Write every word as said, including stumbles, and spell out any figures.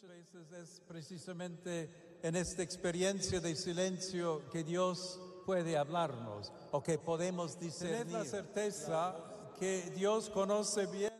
Muchas veces es precisamente en esta experiencia de silencio que Dios puede hablarnos o que podemos discernir. Tener la certeza que Dios conoce bien